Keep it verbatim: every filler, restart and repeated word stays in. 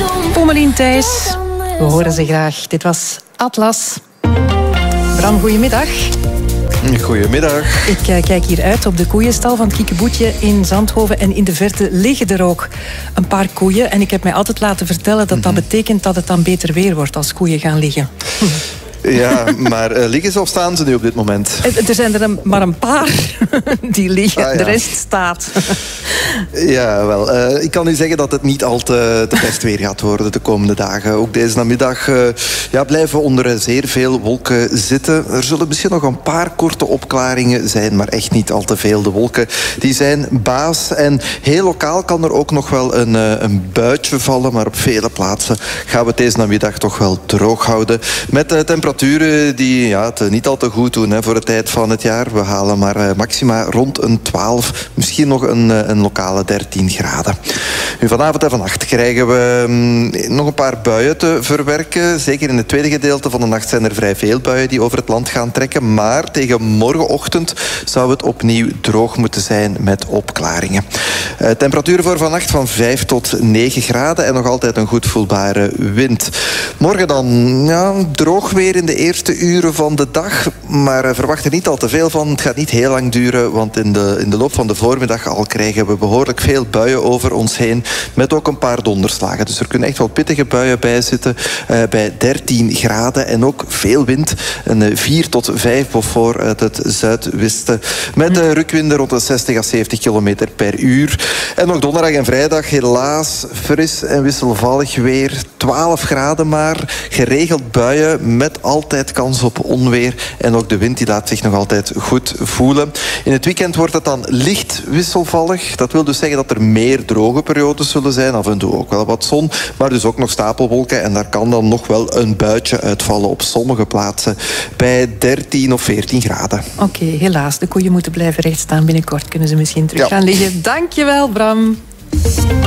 Pommelien Thijs, we horen ze graag. Dit was Atlas. Bram, goedemiddag. Goedemiddag. Ik uh, kijk hier uit op de koeienstal van het Kiekeboetje in Zandhoven. En in de verte liggen er ook een paar koeien. En ik heb mij altijd laten vertellen dat dat betekent dat het dan beter weer wordt als koeien gaan liggen. Ja, maar uh, liggen ze of staan ze nu op dit moment? Er zijn er een, maar een paar die liggen. Ah, ja. De rest staat. Ja, wel. Uh, ik kan u zeggen dat het niet al te, te best weer gaat worden de komende dagen. Ook deze namiddag uh, ja, blijven onder zeer veel wolken zitten. Er zullen misschien nog een paar korte opklaringen zijn, maar echt niet al te veel. De wolken die zijn baas. En heel lokaal kan er ook nog wel een, uh, een buitje vallen, maar op vele plaatsen gaan we het deze namiddag toch wel droog houden. Met de temperatuur Temperaturen die ja, het niet al te goed doen hè, voor de tijd van het jaar. We halen maar uh, maxima rond een twaalf, misschien nog een, uh, een lokale dertien graden. Nu, vanavond en vannacht krijgen we um, nog een paar buien te verwerken. Zeker in het tweede gedeelte van de nacht zijn er vrij veel buien die over het land gaan trekken. Maar tegen morgenochtend zou het opnieuw droog moeten zijn met opklaringen. Uh, temperaturen voor vannacht van vijf tot negen graden en nog altijd een goed voelbare wind. Morgen dan ja, droog weer in de eerste uren van de dag, maar verwacht er niet al te veel van. Het gaat niet heel lang duren, want in de, in de loop van de voormiddag al krijgen we behoorlijk veel buien over ons heen, met ook een paar donderslagen. Dus er kunnen echt wel pittige buien bij zitten, uh, bij dertien graden en ook veel wind. Een vier tot vijf Beaufort uit het zuidwesten, met uh, rukwinden rond de zestig à zeventig kilometer per uur. En ook donderdag en vrijdag helaas fris en wisselvallig weer. twaalf graden maar, geregeld buien met altijd kans op onweer. En ook de wind die laat zich nog altijd goed voelen. In het weekend wordt het dan licht wisselvallig. Dat wil dus zeggen dat er meer droge periodes zullen zijn. Af en toe ook wel wat zon, maar dus ook nog stapelwolken. En daar kan dan nog wel een buitje uitvallen op sommige plaatsen bij dertien of veertien graden. Oké, okay, helaas. De koeien moeten blijven rechtstaan. Binnenkort kunnen ze misschien terug ja. gaan liggen. Dankjewel, Bram.